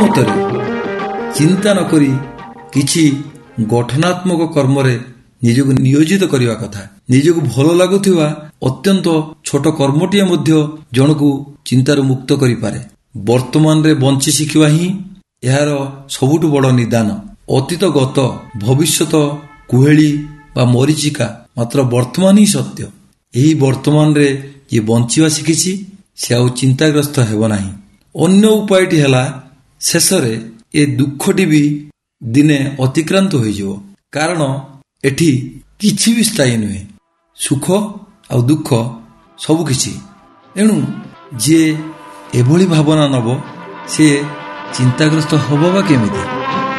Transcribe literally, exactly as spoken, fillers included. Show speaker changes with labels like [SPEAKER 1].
[SPEAKER 1] ପ୍ରକୃତରେ ଚିନ୍ତା ନକରି କିଛି ଗଠନାତ୍ମକ କର୍ମରେ ନିଜକୁ ନିୟୋଜିତ କରିବା କଥା। ନିଜକୁ ଭଲ ଲାଗୁଥିବା ଅତ୍ୟନ୍ତ ଛୋଟ କର୍ମଟିଏ ମଧ୍ୟ ଜଣକୁ ଚିନ୍ତାରୁ ମୁକ୍ତ କରିପାରେ। ବର୍ତ୍ତମାନରେ ବଞ୍ଚି ଶିଖିବା ହିଁ ଏହାର ସବୁଠୁ ବଡ଼ ନିଦାନ। ଅତୀତ ଗତ ଭବିଷ୍ୟତ କୁହେଳି ବା ମରିଚିକା, ମାତ୍ର ବର୍ତ୍ତମାନ ହିଁ ସତ୍ୟ। ଏହି ବର୍ତ୍ତମାନରେ ଯିଏ ବଞ୍ଚିବା ଶିଖିଛି ସେ ଆଉ ଚିନ୍ତାଗ୍ରସ୍ତ ହେବ ନାହିଁ। ଅନ୍ୟ ଉପାୟଟି ହେଲା ଶେଷରେ ଏ ଦୁଃଖଟି ବି ଦିନେ ଅତିକ୍ରାନ୍ତ ହୋଇଯିବ, କାରଣ ଏଠି କିଛି ବି ସ୍ଥାୟୀ ନୁହେଁ। ସୁଖ ଆଉ ଦୁଃଖ ସବୁ କିଛି। ଏଣୁ ଯିଏ ଏଭଳି ଭାବନା ନବ ସିଏ ଚିନ୍ତାଗ୍ରସ୍ତ ହେବ ବା କେମିତି?